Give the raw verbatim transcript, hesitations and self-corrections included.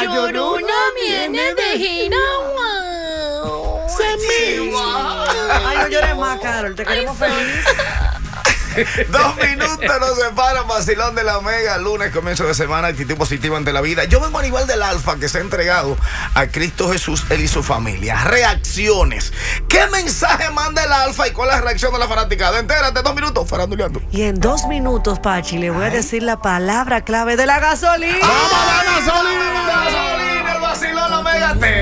Chororuna viene de gira. Ay, no llores más, Carol. Te queremos feliz. Dos minutos nos separan, vacilón de la Mega. Lunes, comienzo de semana, actitud positiva ante la vida. Yo vengo a nivel del Alfa, que se ha entregado a Cristo Jesús, él y su familia. Reacciones. ¿Qué mensaje manda el Alfa y cuál es la reacción de la fanaticada? Entérate, dos minutos, faranduleando. Y en dos minutos, Pachi, le voy a decir la palabra clave de la gasolina. ¡Vamos a la gasolina! ¡Gasolina! El vacilón, la Mega.